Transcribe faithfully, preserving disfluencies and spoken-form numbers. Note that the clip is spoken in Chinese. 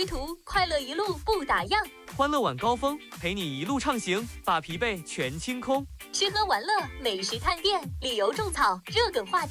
旅途快乐一路不打烊， 欢乐晚高峰陪你一路畅行，把疲惫全清空。 吃喝玩乐、美食探店、旅游种草，热梗话题。